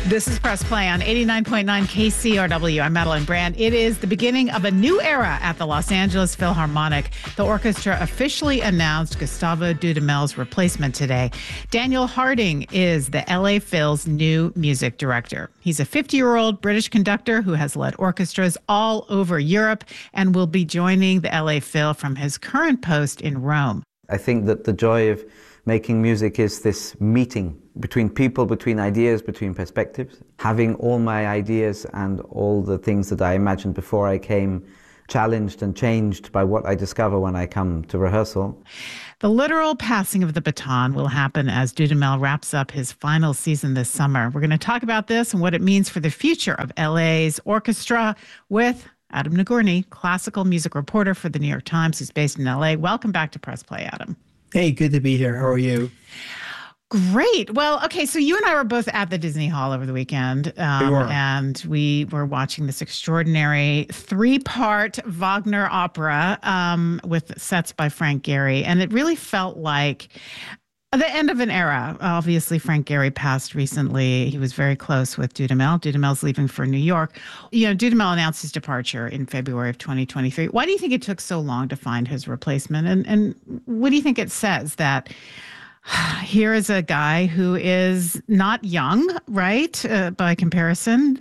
This is Press Play on 89.9 KCRW. I'm Madeline Brand. It is the beginning of a new era at the Los Angeles Philharmonic. The orchestra officially announced Gustavo Dudamel's replacement today. Daniel Harding is the LA Phil's new music director. He's a 50-year-old British conductor who has led orchestras all over Europe and will be joining the LA Phil from his current post in Rome. I think that the joy of making music is this meeting between people, between ideas, between perspectives. Having all my ideas and all the things that I imagined before I came challenged and changed by what I discover when I come to rehearsal. The literal passing of the baton will happen as Dudamel wraps up his final season this summer. We're going to talk about this and what it means for the future of LA's orchestra with Adam Nagorny, classical music reporter for the New York Times, who's based in LA. Welcome back to Press Play, Adam. Hey, good to be here. How are you? Great. Well, okay, so you and I were both at the Disney Hall over the weekend, and we were watching this extraordinary three-part Wagner opera with sets by Frank Gehry, and it really felt like the end of an era. Obviously, Frank Gehry passed recently. He was very close with Dudamel. Dudamel's leaving for New York. You know, Dudamel announced his departure in February of 2023. Why do you think it took so long to find his replacement? And what do you think it says that here is a guy who is not young, right, by comparison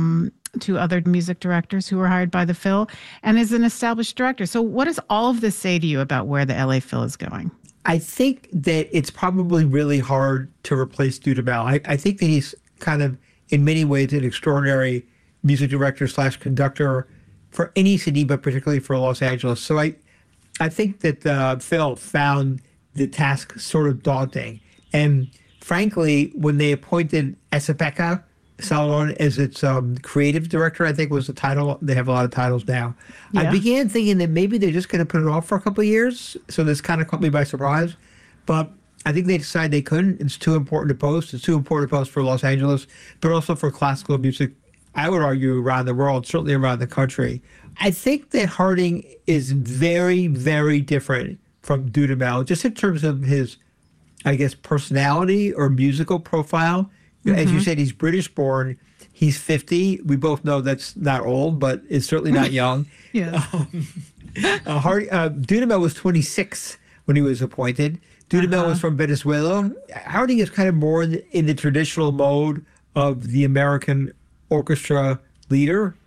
to other music directors who were hired by the Phil, and is an established director. So what does all of this say to you about where the LA Phil is going? I think that it's probably really hard to replace Dudamel. I think that he's kind of, in many ways, an extraordinary music director / conductor for any city, but particularly for Los Angeles. So I think that Phil found the task sort of daunting. And frankly, when they appointed Esa-Pekka Salomon as its creative director, I think was the title. They have a lot of titles now. Yeah. I began thinking that maybe they're just going to put it off for a couple of years. So this kind of caught me by surprise. But I think they decided they couldn't. It's too important to post. It's too important to post for Los Angeles, but also for classical music, I would argue, around the world, certainly around the country. I think that Harding is very, very different from Dudamel, just in terms of his, I guess, personality or musical profile. Mm-hmm. As you said, he's British born. He's 50. We both know that's not old, but it's certainly not young. Yeah. Dudamel was 26 when he was appointed. Dudamel was from Venezuela. Harding is kind of more in the traditional mode of the American orchestra leader,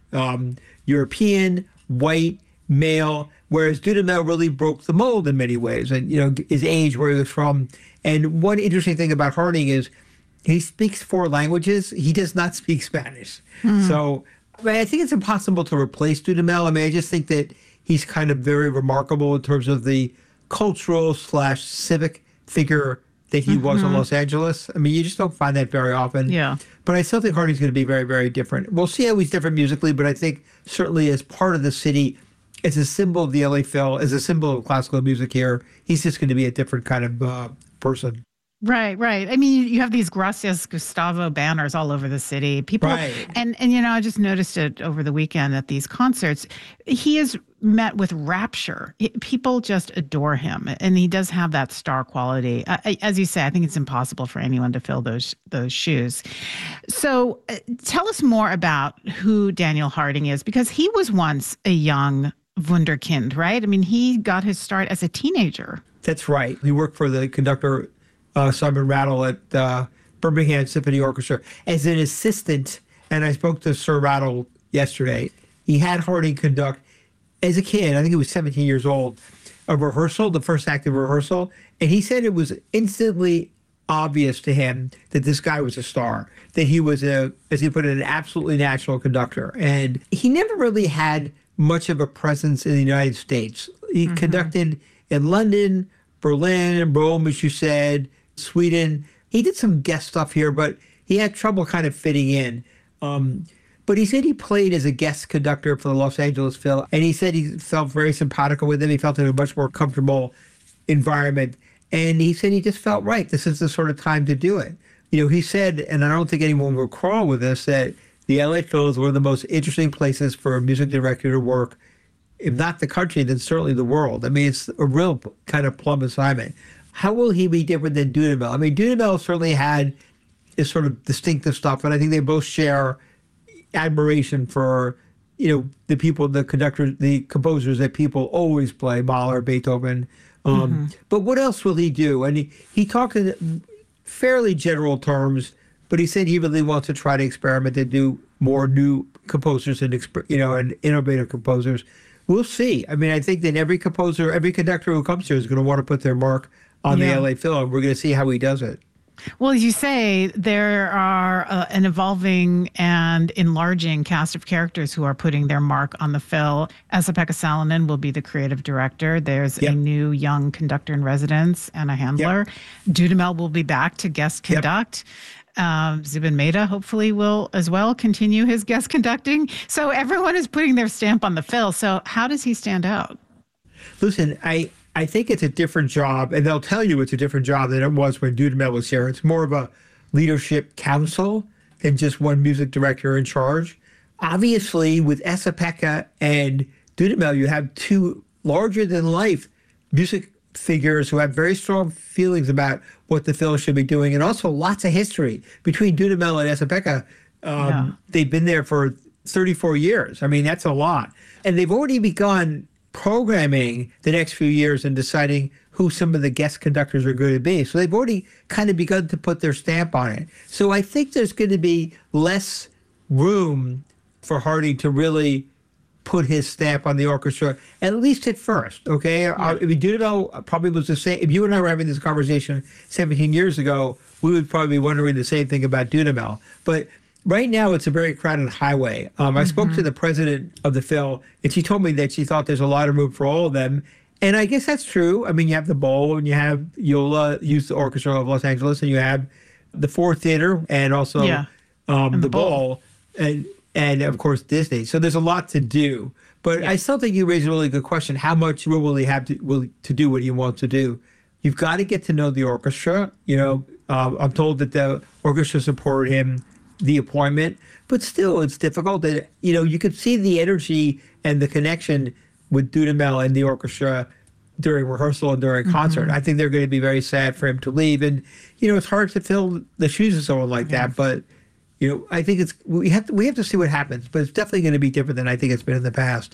European, white, male, whereas Dudamel really broke the mold in many ways, and his age, where he was from. And one interesting thing about Harding is he speaks 4 languages. He does not speak Spanish. So I think it's impossible to replace Dudamel. I just think that he's kind of very remarkable in terms of the cultural / civic figure that he was in Los Angeles. You just don't find that very often. Yeah. But I still think Harding's going to be very, very different. We'll see how he's different musically, but I think certainly as part of the city, as a symbol of the LA Phil, as a symbol of classical music here, he's just going to be a different kind of person. Right. You have these Gracias Gustavo banners all over the city. People, right. And I just noticed it over the weekend at these concerts. He is met with rapture. People just adore him, and he does have that star quality. As you say, I think it's impossible for anyone to fill those shoes. So tell us more about who Daniel Harding is, because he was once a young wunderkind, right? He got his start as a teenager. That's right. He worked for the conductor Simon Rattle at Birmingham Symphony Orchestra as an assistant, and I spoke to Sir Rattle yesterday. He had Harding conduct, as a kid, I think he was 17 years old, a rehearsal, the first active rehearsal, and he said it was instantly obvious to him that this guy was a star, that he was as he put it, an absolutely natural conductor. And he never really had much of a presence in the United States. He conducted in London, Berlin, Rome, as you said, Sweden. He did some guest stuff here, but he had trouble kind of fitting in. But he said he played as a guest conductor for the Los Angeles Phil, and he said he felt very simpatico with them. He felt in a much more comfortable environment, and he said he just felt right. This is the sort of time to do it. He said, and I don't think anyone will quarrel with this, that the LA Phil is one of the most interesting places for a music director to work, if not the country, then certainly the world. It's a real kind of plum assignment. How will he be different than Dudamel? Dudamel certainly had is sort of distinctive stuff, and I think they both share admiration for, the people, the conductors, the composers that people always play, Mahler, Beethoven. But what else will he do? And he talked in fairly general terms, but he said he really wants to try to experiment and do more new composers and innovative composers. We'll see. I mean, I think that every composer, every conductor who comes here is going to want to put their mark on the LA Phil. We're going to see how he does it. Well, as you say, there are an evolving and enlarging cast of characters who are putting their mark on the Phil. Esa-Pekka Salonen will be the creative director. There's a new young conductor in residence, Anna Handler. Dudamel will be back to guest conduct. Zubin Mehta hopefully will as well continue his guest conducting. So everyone is putting their stamp on the Phil. So how does he stand out? Listen, I think it's a different job, and they'll tell you it's a different job than it was when Dudamel was here. It's more of a leadership council than just one music director in charge. Obviously, with Esa-Pekka and Dudamel, you have two larger-than-life music figures who have very strong feelings about what the Phil should be doing, and also lots of history. Between Dudamel and Esa-Pekka, they've been there for 34 years. I mean, that's a lot. And they've already begun programming the next few years and deciding who some of the guest conductors are going to be. So they've already kind of begun to put their stamp on it. So I think there's going to be less room for Hardy to really put his stamp on the orchestra, at least at first, okay? If Dudamel probably was the same. If you and I were having this conversation 17 years ago, we would probably be wondering the same thing about Dudamel. But right now, it's a very crowded highway. I spoke to the president of the Phil, and she told me that she thought there's a lot of room for all of them. And I guess that's true. I mean, you have the Bowl, and you have Yola Youth Orchestra of Los Angeles, and you have the Ford Theater, and also the Bowl, and of course, Disney. So there's a lot to do. But I still think you raise a really good question. How much room will he have to do what he wants to do? You've got to get to know the orchestra. I'm told that the orchestra supported him, the appointment, but still it's difficult. That you could see the energy and the connection with Dudamel and the orchestra during rehearsal and during concert. I think they're going to be very sad for him to leave, and it's hard to fill the shoes of someone like that. But I think we have to see what happens. But it's definitely going to be different than I think it's been in the past.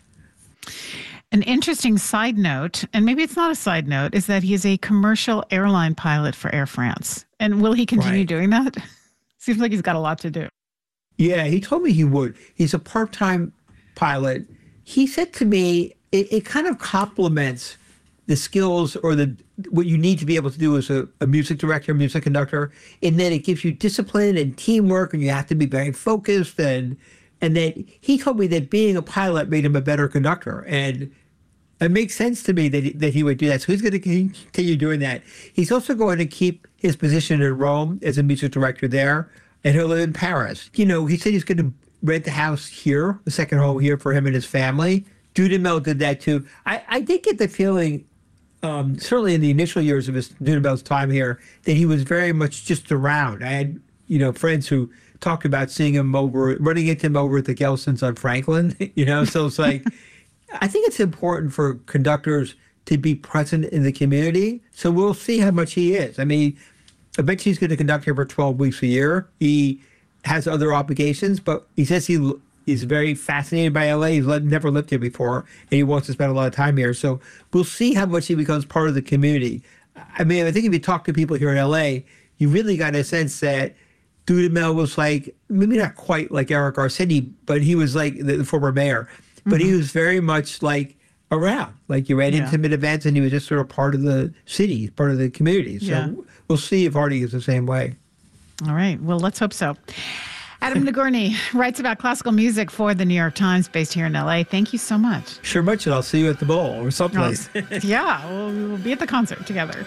An interesting side note, and maybe it's not a side note, is that he is a commercial airline pilot for Air France. And will he continue doing that? Seems like he's got a lot to do. Yeah, he told me he would. He's a part-time pilot. He said to me, it kind of complements the skills or what you need to be able to do as a music director, music conductor, in that it gives you discipline and teamwork, and you have to be very focused. And that he told me that being a pilot made him a better conductor. And it makes sense to me that he would do that. So he's going to continue doing that. He's also going to keep his position in Rome as a music director there, and he'll live in Paris. He said he's going to rent the house here, the second home here for him and his family. Dudamel did that too. I did get the feeling, certainly in the initial years of Dudamel's time here, that he was very much just around. I had, friends who talked about seeing him running into him over at the Gelsons on Franklin, so it's like, I think it's important for conductors to be present in the community. So we'll see how much he is. I mean, eventually he's going to conduct here for 12 weeks a year. He has other obligations, but he says he's very fascinated by LA. He's never lived here before, and he wants to spend a lot of time here. So we'll see how much he becomes part of the community. I mean, I think if you talk to people here in LA, you really got a sense that Dudamel was like, maybe not quite like Eric Garcetti, but he was like the former mayor. But he was very much like around, like you at intimate events, and he was just sort of part of the city, part of the community. So we'll see if Hardy is the same way. All right. Well, let's hope so. Adam Nagorny writes about classical music for the New York Times, based here in LA. Thank you so much. Sure much, and I'll see you at the Bowl or someplace. Yeah, we'll be at the concert together.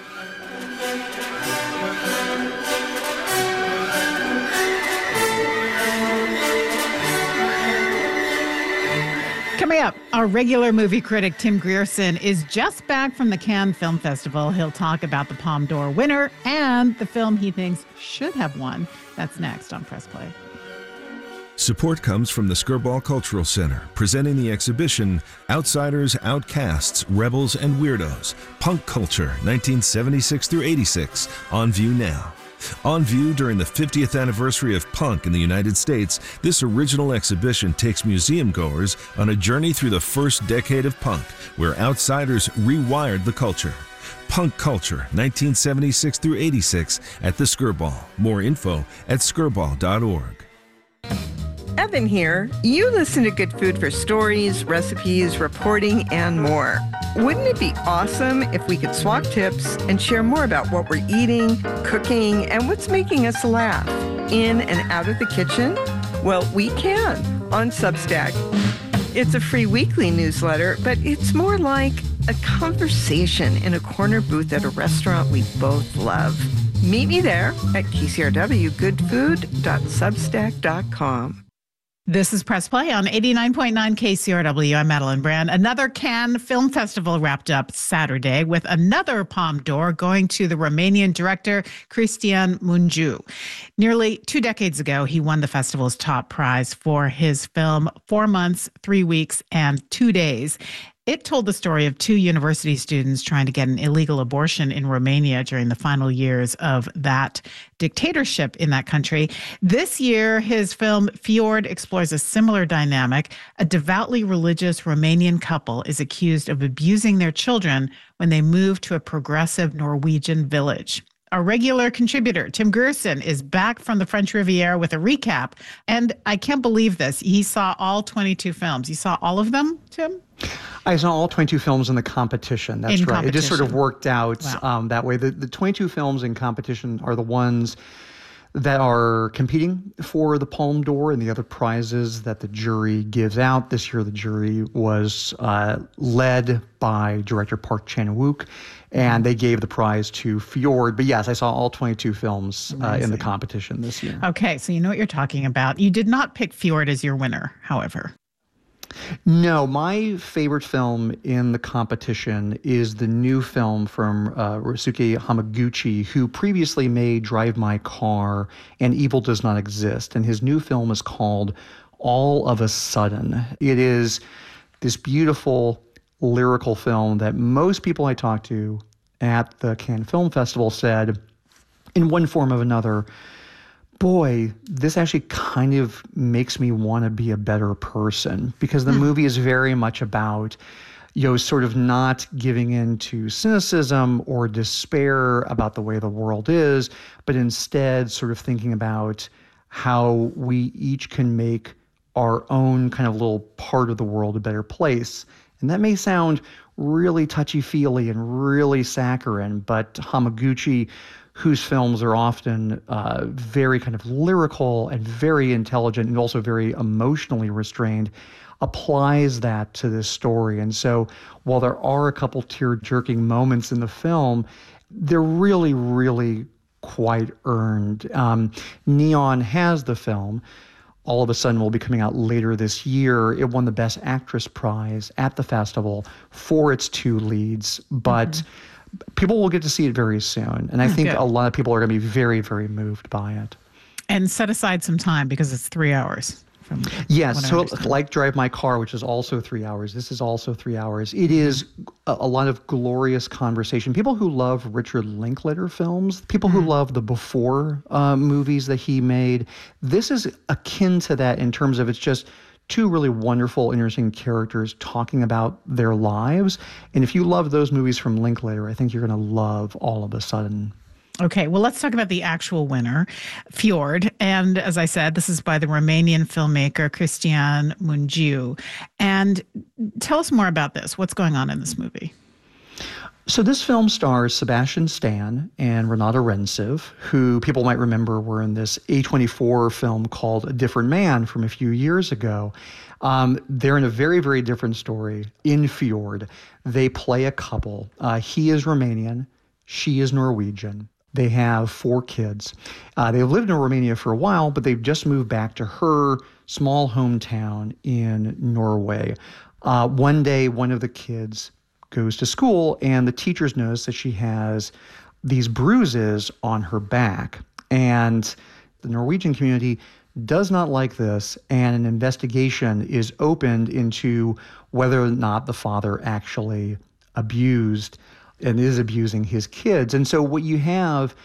Coming up, our regular movie critic, Tim Grierson, is just back from the Cannes Film Festival. He'll talk about the Palme d'Or winner and the film he thinks should have won. That's next on Press Play. Support comes from the Skirball Cultural Center, presenting the exhibition Outsiders, Outcasts, Rebels, and Weirdos, Punk Culture, 1976 through 86, on view now. On view during the 50th anniversary of punk in the United States, this original exhibition takes museum goers on a journey through the first decade of punk, where outsiders rewired the culture. Punk Culture, 1976 through 86 at the Skirball. More info at skirball.org. Evan here. You listen to Good Food for stories, recipes, reporting, and more. Wouldn't it be awesome if we could swap tips and share more about what we're eating, cooking, and what's making us laugh in and out of the kitchen? Well, we can on Substack. It's a free weekly newsletter, but it's more like a conversation in a corner booth at a restaurant we both love. Meet me there at kcrwgoodfood.substack.com. This is Press Play on 89.9 KCRW. I'm Madeline Brand. Another Cannes Film Festival wrapped up Saturday with another Palme d'Or going to the Romanian director Cristian Mungiu. Nearly 2 decades ago, he won the festival's top prize for his film 4 Months, 3 Weeks, and 2 Days. It told the story of 2 university students trying to get an illegal abortion in Romania during the final years of that dictatorship in that country. This year, his film Fjord explores a similar dynamic. A devoutly religious Romanian couple is accused of abusing their children when they move to a progressive Norwegian village. Our regular contributor, Tim Gerson, is back from the French Riviera with a recap. And I can't believe this. He saw all 22 films. You saw all of them, Tim? I saw all 22 films in the competition. That's right. It just sort of worked out that way. The 22 films in competition are the ones that are competing for the Palme d'Or and the other prizes that the jury gives out. This year, the jury was led by director Park Chan-wook, and they gave the prize to Fjord. But yes, I saw all 22 films in the competition this year. Okay, so you know what you're talking about. You did not pick Fjord as your winner, however. No, my favorite film in the competition is the new film from Ryusuke Hamaguchi, who previously made Drive My Car and Evil Does Not Exist. And his new film is called All of a Sudden. It is this beautiful lyrical film that most people I talked to at the Cannes Film Festival said, in one form or another, boy, this actually kind of makes me want to be a better person, because the movie is very much about, sort of not giving in to cynicism or despair about the way the world is, but instead sort of thinking about how we each can make our own kind of little part of the world a better place. And that may sound really touchy-feely and really saccharine, but Hamaguchi, whose films are often very kind of lyrical and very intelligent and also very emotionally restrained, applies that to this story. And so while there are a couple tear-jerking moments in the film, they're really, really quite earned. Neon has the film. All of a Sudden will be coming out later this year. It won the Best Actress prize at the festival for its 2 leads, but people will get to see it very soon. And I think a lot of people are going to be very, very moved by it. And set aside some time because it's 3 hours. Yes, so like Drive My Car, which is also 3 hours, this is also 3 hours. It is a lot of glorious conversation. People who love Richard Linklater films, people who love the Before movies that he made, this is akin to that in terms of it's just 2 really wonderful, interesting characters talking about their lives. And if you love those movies from Linklater, I think you're going to love All of a Sudden. Okay, well, let's talk about the actual winner, Fjord. And as I said, this is by the Romanian filmmaker Cristian Mungiu. And tell us more about this. What's going on in this movie? So this film stars Sebastian Stan and Renata Renciv, who people might remember were in this A24 film called A Different Man from a few years ago. They're in a very, very different story in Fjord. They play a couple. He is Romanian. She is Norwegian. They have 4 kids. They've lived in Romania for a while, but they've just moved back to her small hometown in Norway. One day, one of the kids goes to school, and the teachers notice that she has these bruises on her back. And the Norwegian community does not like this, and an investigation is opened into whether or not the father actually abused and is abusing his kids. And so what you have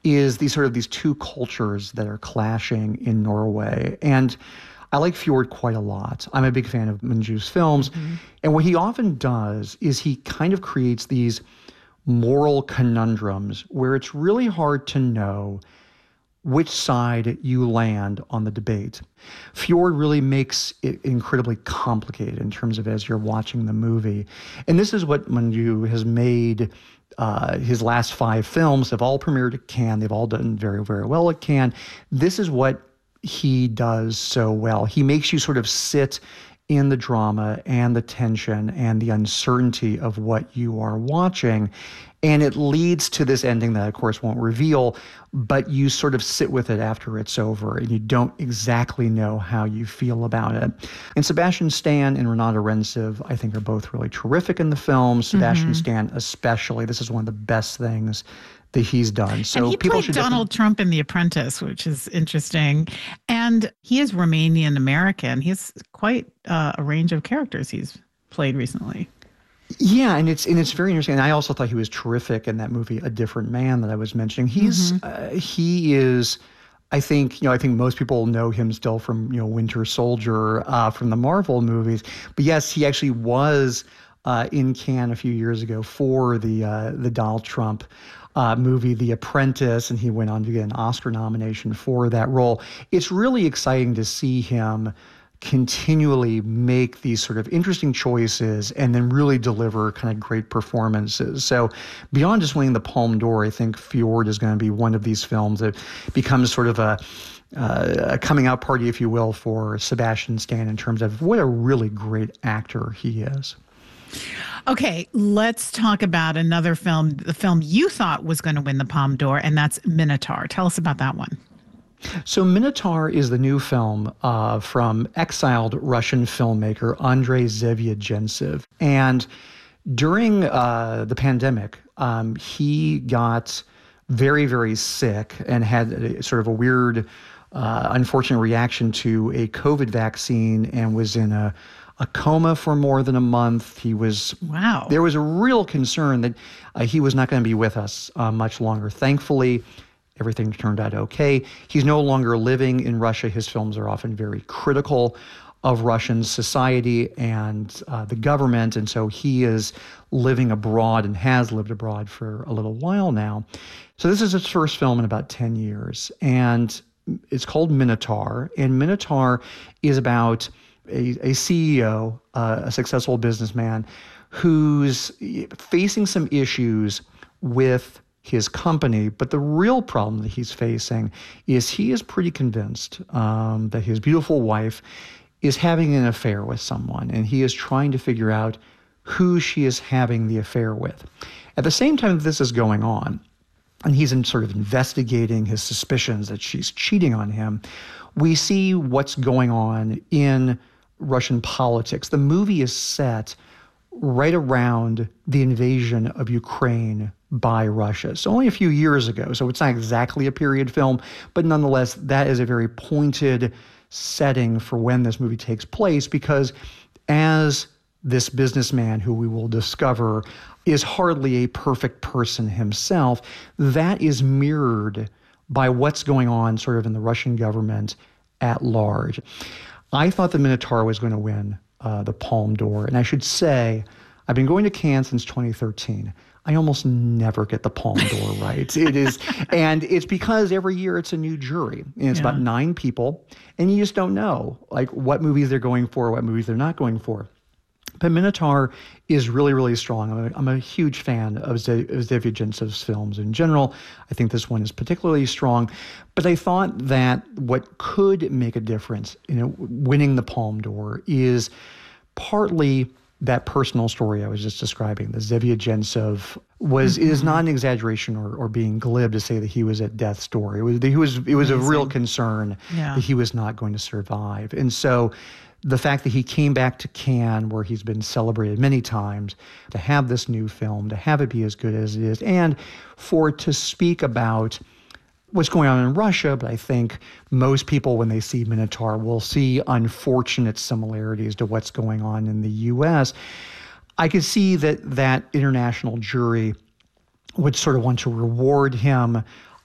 is these two cultures that are clashing in Norway. And I like Fjord quite a lot. I'm a big fan of Manju's films. And what he often does is he kind of creates these moral conundrums where it's really hard to know which side you land on the debate. Fjord really makes it incredibly complicated in terms of as you're watching the movie. And this is what Manju has made. His last 5 films have all premiered at Cannes. They've all done very, very well at Cannes. This is what he does so well. He makes you sort of sit in the drama and the tension and the uncertainty of what you are watching. And it leads to this ending that I, of course, won't reveal, but you sort of sit with it after it's over and you don't exactly know how you feel about it. And Sebastian Stan and Renate Reinsve, I think, are both really terrific in the film. Sebastian Stan especially. This is one of the best things that he's done. So and he people played Donald Trump in The Apprentice, which is interesting. And he is Romanian American. He has quite a range of characters he's played recently. Yeah, and it's very interesting. And I also thought he was terrific in that movie, A Different Man, that I was mentioning. He is. I think most people know him still from Winter Soldier, from the Marvel movies. But yes, he actually was in Cannes a few years ago for the Donald Trump movie, The Apprentice, and he went on to get an Oscar nomination for that role. It's really exciting to see him continually make these sort of interesting choices and then really deliver kind of great performances. So beyond just winning the Palme d'Or, I think Fjord is going to be one of these films that becomes sort of a coming out party, if you will, for Sebastian Stan in terms of what a really great actor he is. Okay, let's talk about another film, the film you thought was going to win the Palme d'Or, and that's Minotaur. Tell us about that one. So Minotaur is the new film from exiled Russian filmmaker Andrei Zvyagintsev. And during the pandemic, he got very, very sick and had sort of a weird, unfortunate reaction to a COVID vaccine and was in a coma for more than a month. There was a real concern that he was not going to be with us much longer. Thankfully, everything turned out okay. He's no longer living in Russia. His films are often very critical of Russian society and the government, and so he is living abroad and has lived abroad for a little while now. So this is his first film in about 10 years, and it's called Minotaur, and Minotaur is about a CEO, a successful businessman, who's facing some issues with his company. But the real problem that he's facing is he is pretty convinced that his beautiful wife is having an affair with someone, and he is trying to figure out who she is having the affair with. At the same time that this is going on, and he's sort of investigating his suspicions that she's cheating on him, we see what's going on in Russian politics. The movie is set right around the invasion of Ukraine by Russia. So only a few years ago, so it's not exactly a period film, but nonetheless, that is a very pointed setting for when this movie takes place, because as this businessman, who we will discover is hardly a perfect person himself, that is mirrored by what's going on sort of in the Russian government at large. I thought the Minotaur was going to win the Palme d'Or. And I should say, I've been going to Cannes since 2013. I almost never get the Palme d'Or right. And it's because every year it's a new jury. And it's about 9 people. And you just don't know, like, what movies they're going for, what movies they're not going for. But Minotaur is really, really strong. I'm a huge fan of Zvyagintsev's films in general. I think this one is particularly strong. But I thought that what could make a difference in winning the Palme d'Or is partly that personal story I was just describing. The Zvyagintsev is not an exaggeration or being glib to say that he was at death's door. It was a real concern that he was not going to survive. And so the fact that he came back to Cannes, where he's been celebrated many times, to have this new film, to have it be as good as it is, and for it to speak about what's going on in Russia, but I think most people, when they see Minotaur, will see unfortunate similarities to what's going on in the U.S. I could see that international jury would sort of want to reward him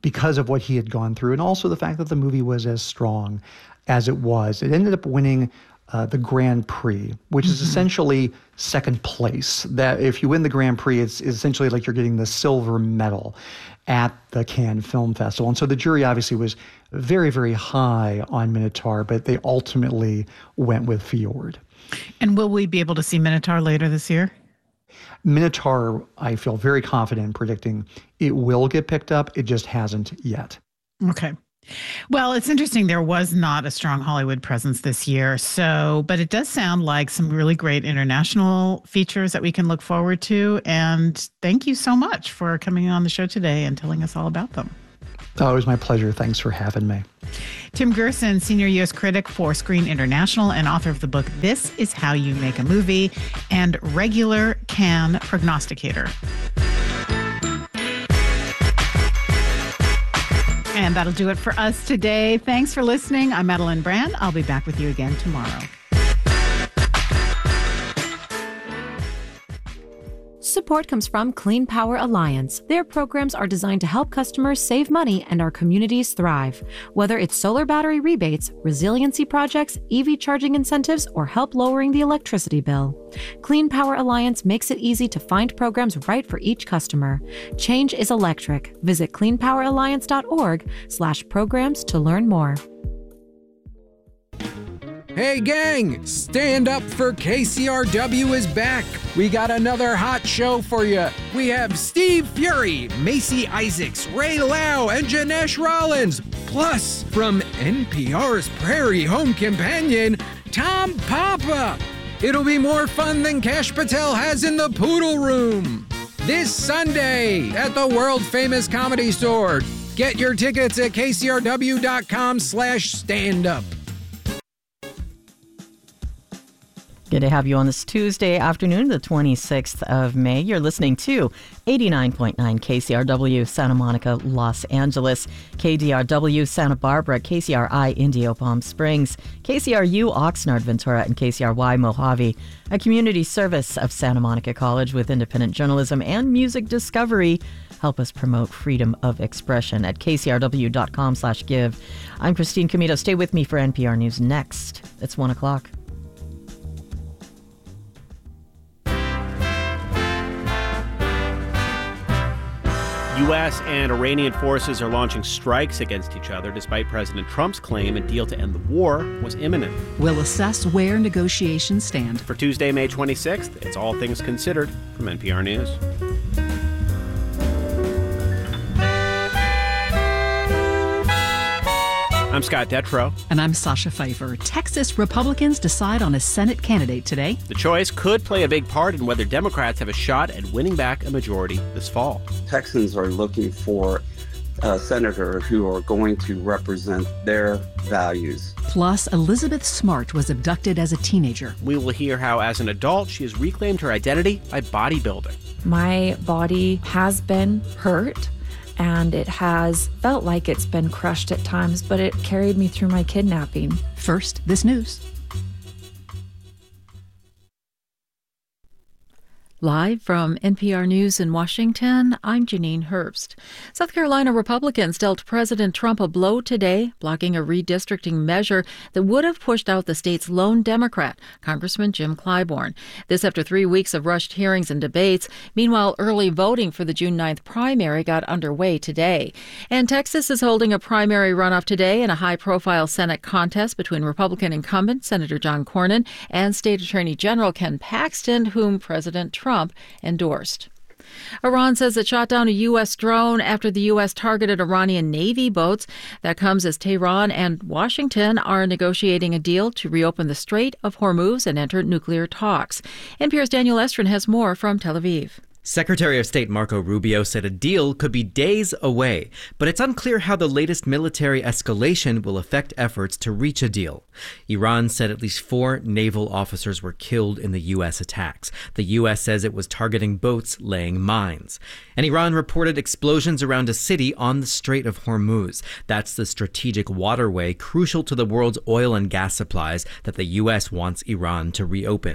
because of what he had gone through, and also the fact that the movie was as strong as it was. It ended up winning the Grand Prix, which is essentially second place. That if you win the Grand Prix, it's essentially like you're getting the silver medal at the Cannes Film Festival. And so the jury obviously was very, very high on Minotaur, but they ultimately went with Fjord. And will we be able to see Minotaur later this year? Minotaur, I feel very confident in predicting it will get picked up. It just hasn't yet. Okay. Well, it's interesting. There was not a strong Hollywood presence this year. But it does sound like some really great international features that we can look forward to. And thank you so much for coming on the show today and telling us all about them. Oh, it was my pleasure. Thanks for having me. Tim Gerson, senior U.S. critic for Screen International and author of the book This Is How You Make a Movie, and regular Cannes prognosticator. And that'll do it for us today. Thanks for listening. I'm Madeline Brand. I'll be back with you again tomorrow. Support comes from Clean Power Alliance. Their programs are designed to help customers save money and our communities thrive. Whether it's solar battery rebates, resiliency projects, EV charging incentives, or help lowering the electricity bill, Clean Power Alliance makes it easy to find programs right for each customer. Change is electric. Visit cleanpoweralliance.org/programs to learn more. Hey gang, Stand Up for KCRW is back. We got another hot show for you. We have Steve Fury, Macy Isaacs, Ray Lau, and Janesh Rollins. Plus, from NPR's Prairie Home Companion, Tom Papa. It'll be more fun than Kash Patel has in the Poodle Room. This Sunday at the world-famous Comedy Store. Get your tickets at kcrw.com/standup. Good to have you on this Tuesday afternoon, the 26th of May. You're listening to 89.9 KCRW, Santa Monica, Los Angeles, KDRW, Santa Barbara, KCRI, Indio Palm Springs, KCRU, Oxnard, Ventura, and KCRY, Mojave, a community service of Santa Monica College with independent journalism and music discovery. Help us promote freedom of expression at kcrw.com/give. I'm Christine Comito. Stay with me for NPR News next. It's 1 o'clock. U.S. and Iranian forces are launching strikes against each other despite President Trump's claim a deal to end the war was imminent. We'll assess where negotiations stand. For Tuesday, May 26th, it's All Things Considered from NPR News. I'm Scott Detrow. And I'm Sasha Pfeiffer. Texas Republicans decide on a Senate candidate today. The choice could play a big part in whether Democrats have a shot at winning back a majority this fall. Texans are looking for a senator who are going to represent their values. Plus, Elizabeth Smart was abducted as a teenager. We will hear how, as an adult, she has reclaimed her identity by bodybuilding. My body has been hurt. And it has felt like it's been crushed at times, but it carried me through my kidnapping. First, this news. Live from NPR News in Washington, I'm Janine Herbst. South Carolina Republicans dealt President Trump a blow today, blocking a redistricting measure that would have pushed out the state's lone Democrat, Congressman Jim Clyburn. This after 3 weeks of rushed hearings and debates. Meanwhile, early voting for the June 9th primary got underway today. And Texas is holding a primary runoff today in a high-profile Senate contest between Republican incumbent Senator John Cornyn and State Attorney General Ken Paxton, whom President Trump endorsed. Iran says it shot down a U.S. drone after the U.S. targeted Iranian Navy boats. That comes as Tehran and Washington are negotiating a deal to reopen the Strait of Hormuz and enter nuclear talks. NPR's Daniel Estrin has more from Tel Aviv. Secretary of State Marco Rubio said a deal could be days away, but it's unclear how the latest military escalation will affect efforts to reach a deal. Iran said at least 4 naval officers were killed in the U.S. attacks. The U.S. says it was targeting boats laying mines. And Iran reported explosions around a city on the Strait of Hormuz. That's the strategic waterway crucial to the world's oil and gas supplies that the U.S. wants Iran to reopen.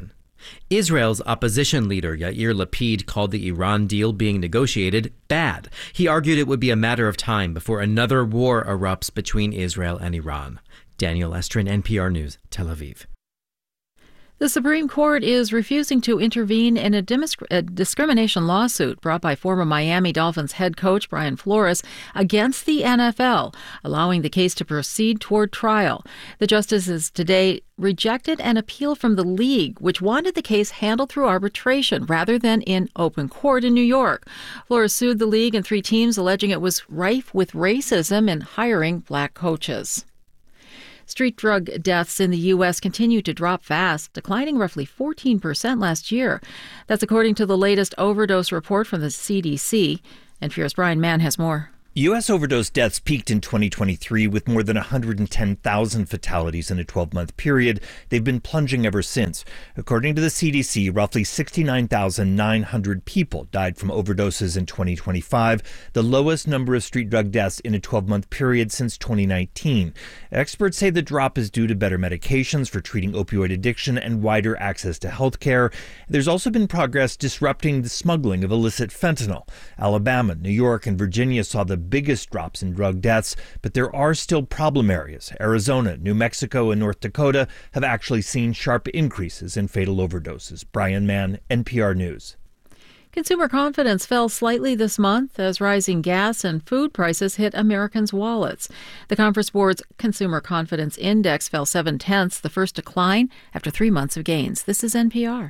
Israel's opposition leader Yair Lapid called the Iran deal being negotiated bad. He argued it would be a matter of time before another war erupts between Israel and Iran. Daniel Estrin, NPR News, Tel Aviv. The Supreme Court is refusing to intervene in a discrimination lawsuit brought by former Miami Dolphins head coach Brian Flores against the NFL, allowing the case to proceed toward trial. The justices today rejected an appeal from the league, which wanted the case handled through arbitration rather than in open court in New York. Flores sued the league and 3 teams, alleging it was rife with racism in hiring black coaches. Street drug deaths in the U.S. continue to drop fast, declining roughly 14% last year. That's according to the latest overdose report from the CDC. NPR's Brian Mann has more. U.S. overdose deaths peaked in 2023 with more than 110,000 fatalities in a 12-month period. They've been plunging ever since. According to the CDC, roughly 69,900 people died from overdoses in 2025, the lowest number of street drug deaths in a 12-month period since 2019. Experts say the drop is due to better medications for treating opioid addiction and wider access to health care. There's also been progress disrupting the smuggling of illicit fentanyl. Alabama, New York, and Virginia saw the biggest drops in drug deaths, but there are still problem areas. Arizona, New Mexico, and North Dakota have actually seen sharp increases in fatal overdoses. Brian Mann, NPR News. Consumer confidence fell slightly this month as rising gas and food prices hit Americans' wallets. The Conference Board's Consumer Confidence Index fell 0.7, the first decline after 3 months of gains. This is NPR.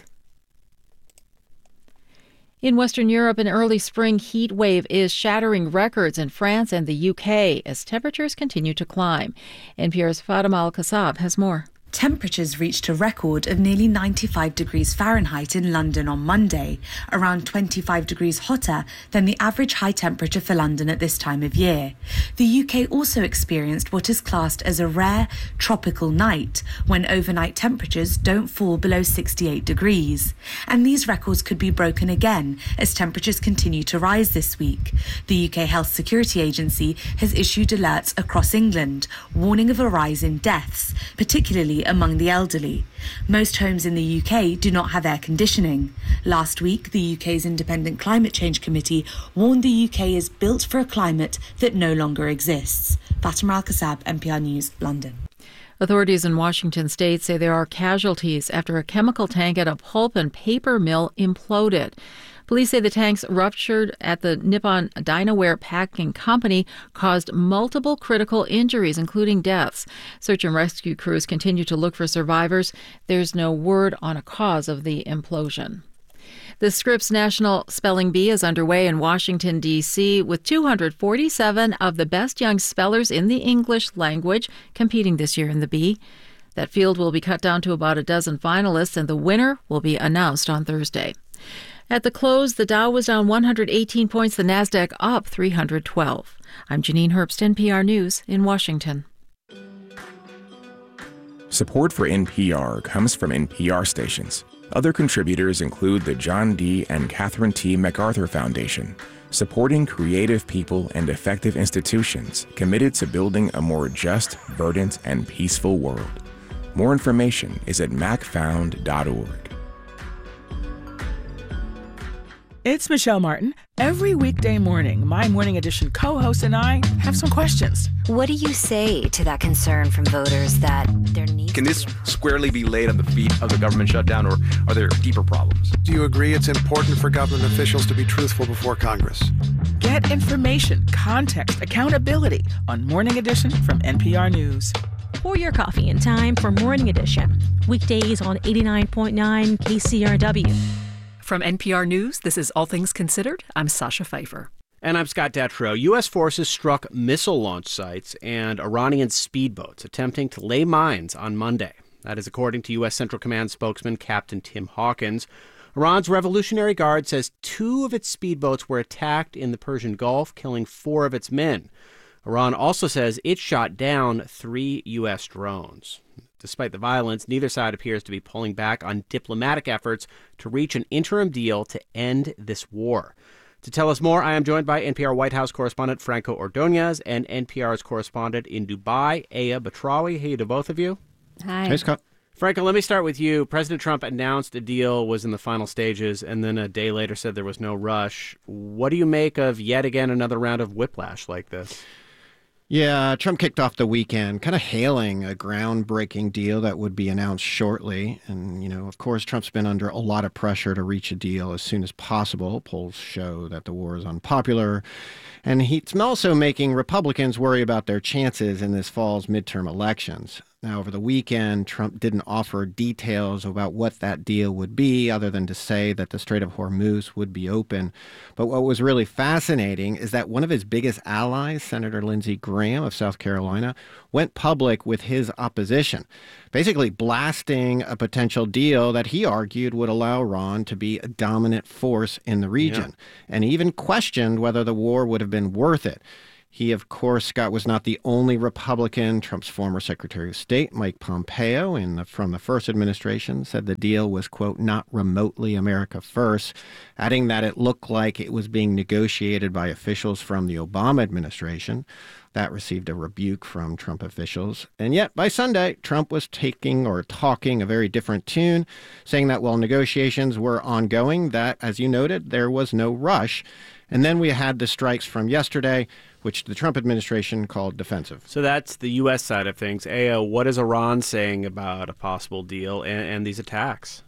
In Western Europe, an early spring heat wave is shattering records in France and the UK as temperatures continue to climb. NPR's Fatima Al-Kassab has more. Temperatures reached a record of nearly 95 degrees Fahrenheit in London on Monday, around 25 degrees hotter than the average high temperature for London at this time of year. The UK also experienced what is classed as a rare tropical night, when overnight temperatures don't fall below 68 degrees. And these records could be broken again as temperatures continue to rise this week. The UK Health Security Agency has issued alerts across England, warning of a rise in deaths, particularly among the elderly. Most homes in the UK do not have air conditioning. Last week, the UK's Independent Climate Change Committee warned the UK is built for a climate that no longer exists. Fatima Al-Kassab, NPR News, London. Authorities in Washington state say there are casualties after a chemical tank at a pulp and paper mill imploded. Police say the tanks ruptured at the Nippon Dinaware Packing Company caused multiple critical injuries, including deaths. Search and rescue crews continue to look for survivors. There's no word on a cause of the implosion. The Scripps National Spelling Bee is underway in Washington, D.C., with 247 of the best young spellers in the English language competing this year in the Bee. That field will be cut down to about a dozen finalists, and the winner will be announced on Thursday. At the close, the Dow was down 118 points, the Nasdaq up 312. I'm Janine Herbst, NPR News in Washington. Support for NPR comes from NPR stations. Other contributors include the John D. and Catherine T. MacArthur Foundation, supporting creative people and effective institutions committed to building a more just, verdant, and peaceful world. More information is at macfound.org. It's Michelle Martin. Every weekday morning, my Morning Edition co-host and I have some questions. What do you say to that concern from voters that there needs Can this squarely be laid on the feet of the government shutdown, or are there deeper problems? Do you agree it's important for government officials to be truthful before Congress? Get information, context, accountability on Morning Edition from NPR News. Pour your coffee in time for Morning Edition. Weekdays on 89.9 KCRW. From NPR News, this is All Things Considered. I'm Sasha Pfeiffer. And I'm Scott Detrow. U.S. forces struck missile launch sites and Iranian speedboats attempting to lay mines on Monday. That is according to U.S. Central Command spokesman Captain Tim Hawkins. Iran's Revolutionary Guard says 2 of its speedboats were attacked in the Persian Gulf, killing 4 of its men. Iran also says it shot down 3 U.S. drones. Despite the violence, neither side appears to be pulling back on diplomatic efforts to reach an interim deal to end this war. To tell us more, I am joined by NPR White House correspondent Franco Ordonez and NPR's correspondent in Dubai, Aya Batrawi. Hey to both of you. Hi. Hey, Scott. Franco, let me start with you. President Trump announced a deal was in the final stages and then a day later said there was no rush. What do you make of yet again another round of whiplash like this? Yeah, Trump kicked off the weekend kind of hailing a groundbreaking deal that would be announced shortly. And, of course, Trump's been under a lot of pressure to reach a deal as soon as possible. Polls show that the war is unpopular. And he's also making Republicans worry about their chances in this fall's midterm elections. Now, over the weekend, Trump didn't offer details about what that deal would be other than to say that the Strait of Hormuz would be open. But what was really fascinating is that one of his biggest allies, Senator Lindsey Graham of South Carolina, went public with his opposition, basically blasting a potential deal that he argued would allow Iran to be a dominant force in the region, and even questioned whether the war would have been worth it. He, of course, Scott, was not the only Republican. Trump's former Secretary of State, Mike Pompeo, from the first administration, said the deal was, quote, not remotely America first, adding that it looked like it was being negotiated by officials from the Obama administration. That received a rebuke from Trump officials. And yet, by Sunday, Trump was talking a very different tune, saying that while negotiations were ongoing, that, as you noted, there was no rush. And then we had the strikes from yesterday, which the Trump administration called defensive. So that's the U.S. side of things. Ayo, what is Iran saying about a possible deal and these attacks?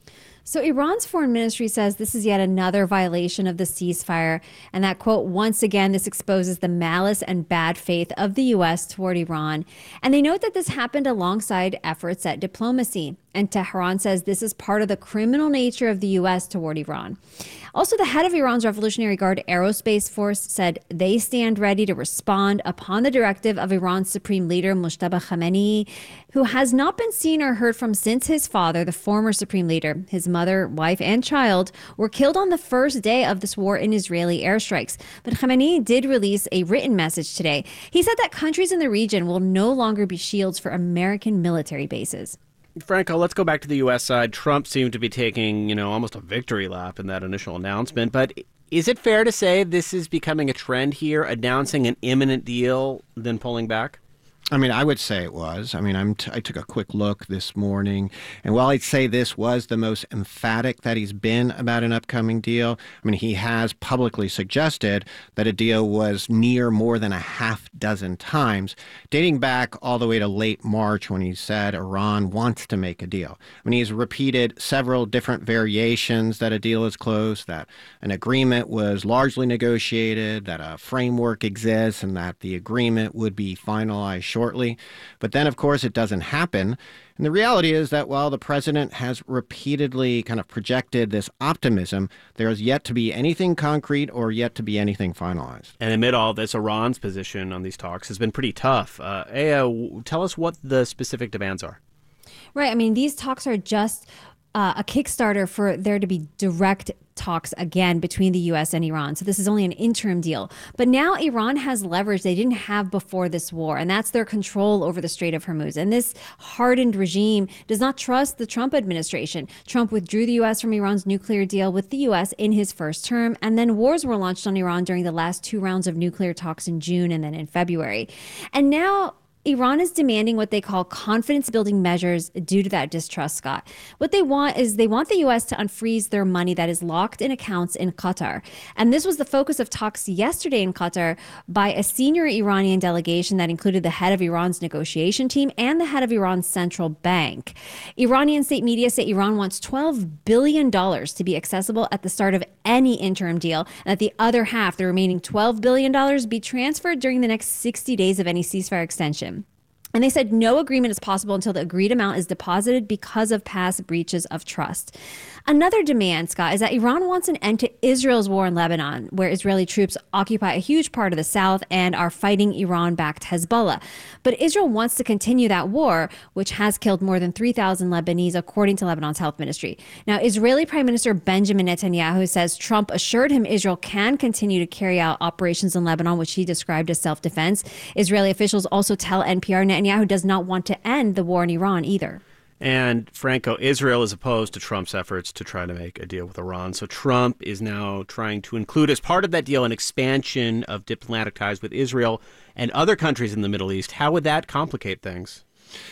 So Iran's foreign ministry says this is yet another violation of the ceasefire, and that, quote, once again, this exposes the malice and bad faith of the U.S. toward Iran. And they note that this happened alongside efforts at diplomacy. And Tehran says this is part of the criminal nature of the U.S. toward Iran. Also, the head of Iran's Revolutionary Guard Aerospace Force said they stand ready to respond upon the directive of Iran's supreme leader, Mojtaba Khamenei, who has not been seen or heard from since his father, the former supreme leader, his mother, wife, and child, were killed on the first day of this war in Israeli airstrikes. But Khamenei did release a written message today. He said that countries in the region will no longer be shields for American military bases. Franco, let's go back to the U.S. side. Trump seemed to be taking, almost a victory lap in that initial announcement. But is it fair to say this is becoming a trend here, announcing an imminent deal, then pulling back? I mean, I would say it was. I mean, I took a quick look this morning, and while I'd say this was the most emphatic that he's been about an upcoming deal, I mean, he has publicly suggested that a deal was near more than a half dozen times, dating back all the way to late March when he said Iran wants to make a deal. I mean, he's repeated several different variations that a deal is close, that an agreement was largely negotiated, that a framework exists, and that the agreement would be finalized shortly. But then, of course, it doesn't happen. And the reality is that while the president has repeatedly kind of projected this optimism, there is yet to be anything concrete or yet to be anything finalized. And amid all this, Iran's position on these talks has been pretty tough. Aya, tell us what the specific demands are. Right. I mean, these talks are just a Kickstarter for there to be direct talks again between the U.S. and Iran. So this is only an interim deal. But now Iran has leverage they didn't have before this war, and that's their control over the Strait of Hormuz. And this hardened regime does not trust the Trump administration. Trump withdrew the U.S. from Iran's nuclear deal with the U.S. in his first term, and then wars were launched on Iran during the last two rounds of nuclear talks in June and then in February. And now Iran is demanding what they call confidence-building measures due to that distrust, Scott. What they want is they want the U.S. to unfreeze their money that is locked in accounts in Qatar. And this was the focus of talks yesterday in Qatar by a senior Iranian delegation that included the head of Iran's negotiation team and the head of Iran's central bank. Iranian state media say Iran wants $12 billion to be accessible at the start of any interim deal, and that the other half, the remaining $12 billion, be transferred during the next 60 days of any ceasefire extension. And they said no agreement is possible until the agreed amount is deposited because of past breaches of trust. Another demand, Scott, is that Iran wants an end to Israel's war in Lebanon, where Israeli troops occupy a huge part of the south and are fighting Iran-backed Hezbollah. But Israel wants to continue that war, which has killed more than 3,000 Lebanese, according to Lebanon's health ministry. Now, Israeli Prime Minister Benjamin Netanyahu says Trump assured him Israel can continue to carry out operations in Lebanon, which he described as self-defense. Israeli officials also tell NPR Netanyahu does not want to end the war in Iran either. And Franco, Israel is opposed to Trump's efforts to try to make a deal with Iran. So Trump is now trying to include as part of that deal an expansion of diplomatic ties with Israel and other countries in the Middle East. How would that complicate things?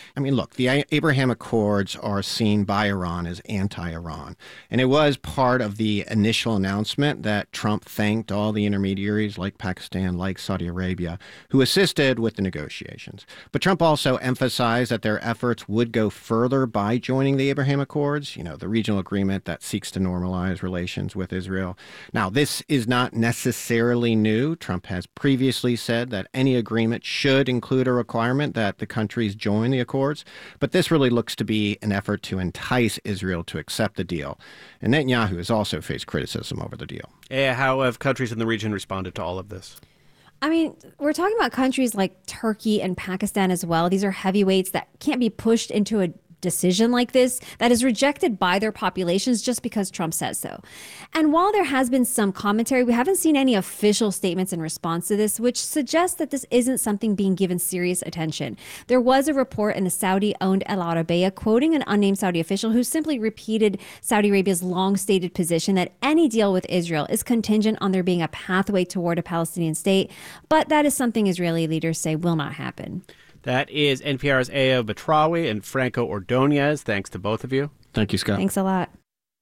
I mean, look, the Abraham Accords are seen by Iran as anti-Iran. And it was part of the initial announcement that Trump thanked all the intermediaries like Pakistan, like Saudi Arabia, who assisted with the negotiations. But Trump also emphasized that their efforts would go further by joining the Abraham Accords, the regional agreement that seeks to normalize relations with Israel. Now, this is not necessarily new. Trump has previously said that any agreement should include a requirement that the countries join the accords, but this really looks to be an effort to entice Israel to accept the deal. And Netanyahu has also faced criticism over the deal. How have countries in the region responded to all of this? I mean, we're talking about countries like Turkey and Pakistan as well. These are heavyweights that can't be pushed into a decision like this that is rejected by their populations just because Trump says so. And while there has been some commentary, we haven't seen any official statements in response to this, which suggests that this isn't something being given serious attention. There was a report in the Saudi-owned Al Arabiya quoting an unnamed Saudi official who simply repeated Saudi Arabia's long-stated position that any deal with Israel is contingent on there being a pathway toward a Palestinian state, but that is something Israeli leaders say will not happen. That is NPR's Aya Batrawi and Franco Ordonez. Thanks to both of you. Thank you, Scott. Thanks a lot.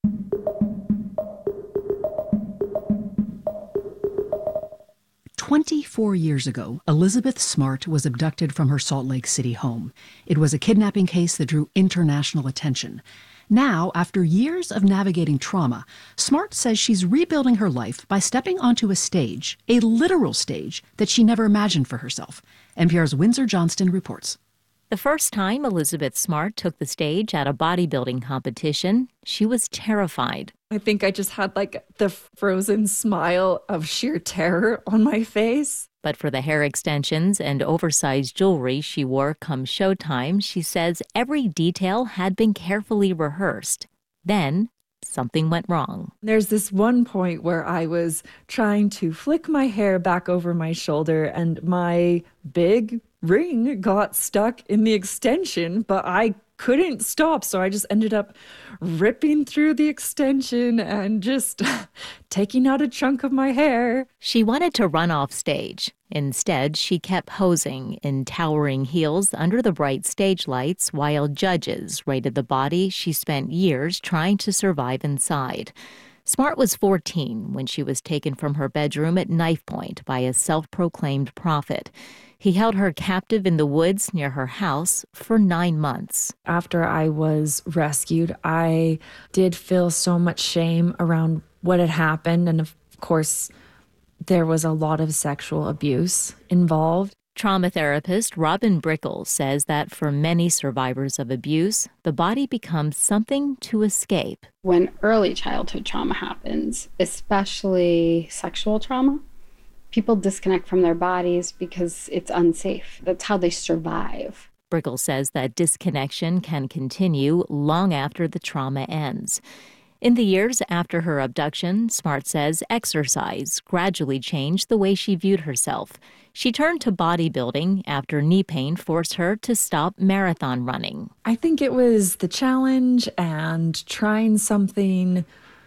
24 years ago, Elizabeth Smart was abducted from her Salt Lake City home. It was a kidnapping case that drew international attention. Now, after years of navigating trauma, Smart says she's rebuilding her life by stepping onto a stage, a literal stage, that she never imagined for herself. NPR's Windsor Johnston reports. The first time Elizabeth Smart took the stage at a bodybuilding competition, she was terrified. I think I just had the frozen smile of sheer terror on my face. But for the hair extensions and oversized jewelry she wore come showtime, she says every detail had been carefully rehearsed. Then something went wrong. There's this one point where I was trying to flick my hair back over my shoulder and my big ring got stuck in the extension, but I couldn't stop. So I just ended up ripping through the extension and just taking out a chunk of my hair. She wanted to run off stage. Instead, she kept posing in towering heels under the bright stage lights while judges rated the body she spent years trying to survive inside. Smart was 14 when she was taken from her bedroom at knife point by a self-proclaimed prophet. He held her captive in the woods near her house for 9 months. After I was rescued, I did feel so much shame around what had happened. And of course, there was a lot of sexual abuse involved. Trauma therapist Robin Brickell says that for many survivors of abuse, the body becomes something to escape. When early childhood trauma happens, especially sexual trauma, people disconnect from their bodies because it's unsafe. That's how they survive. Brickell says that disconnection can continue long after the trauma ends. In the years after her abduction, Smart says exercise gradually changed the way she viewed herself. She turned to bodybuilding after knee pain forced her to stop marathon running. I think it was the challenge and trying something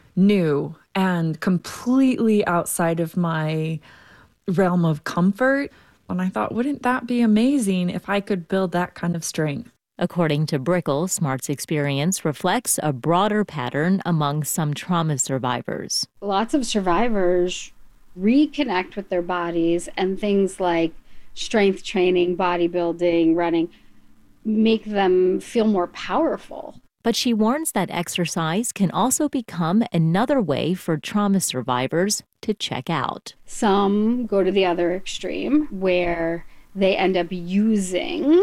new and completely outside of my realm of comfort. And I thought, wouldn't that be amazing if I could build that kind of strength? According to Brickell, Smart's experience reflects a broader pattern among some trauma survivors. Lots of survivors reconnect with their bodies, and things like strength training, bodybuilding, running make them feel more powerful. But she warns that exercise can also become another way for trauma survivors to check out. Some go to the other extreme where they end up using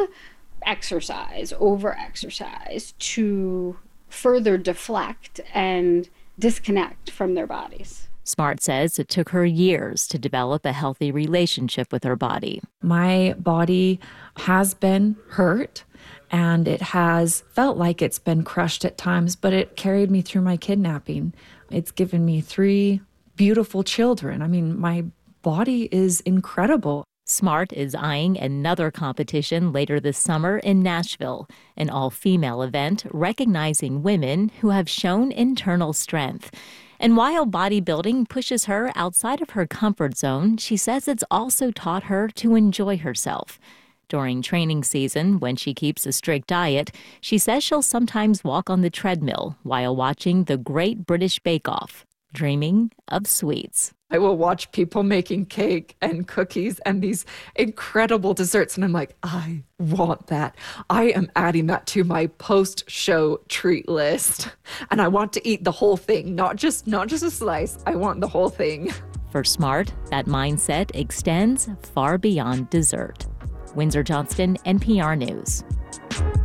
over-exercise to further deflect and disconnect from their bodies. Smart says it took her years to develop a healthy relationship with her body. My body has been hurt and it has felt like it's been crushed at times, but it carried me through my kidnapping. It's given me 3 beautiful children. I mean, my body is incredible. Smart is eyeing another competition later this summer in Nashville, an all-female event recognizing women who have shown internal strength. And while bodybuilding pushes her outside of her comfort zone, she says it's also taught her to enjoy herself. During training season, when she keeps a strict diet, she says she'll sometimes walk on the treadmill while watching the Great British Bake Off, dreaming of sweets. I will watch people making cake and cookies and these incredible desserts, and I'm like, I want that. I am adding that to my post-show treat list, and I want to eat the whole thing, not just a slice. I want the whole thing. For Smart, that mindset extends far beyond dessert. Windsor Johnston, NPR News.